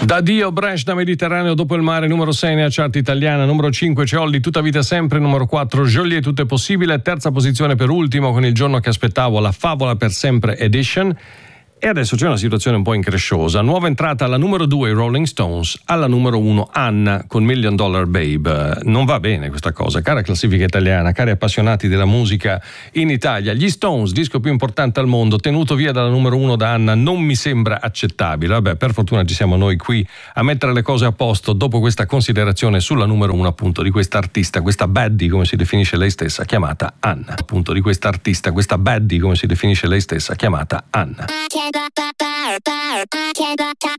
Da Dio, Branch da Mediterraneo dopo il mare, numero 6 nella chart italiana, numero 5 c'è Olli, Tutta vita sempre, numero 4 Joliet, Tutto è possibile, terza posizione per Ultimo con Il giorno che aspettavo, La favola per sempre edition. E adesso c'è una situazione un po' incresciosa. Nuova entrata alla numero 2 i Rolling Stones, alla numero 1 Anna con $1 Million Babe. Non va bene questa cosa, cara classifica italiana, cari appassionati della musica in Italia. Gli Stones, disco più importante al mondo, tenuto via dalla numero 1 da Anna, non mi sembra accettabile. Vabbè, per fortuna ci siamo noi qui a mettere le cose a posto dopo questa considerazione sulla numero 1 appunto di questa artista, questa baddie come si definisce lei stessa, chiamata Anna. Appunto di questa artista, questa baddie come si definisce lei stessa, chiamata Anna.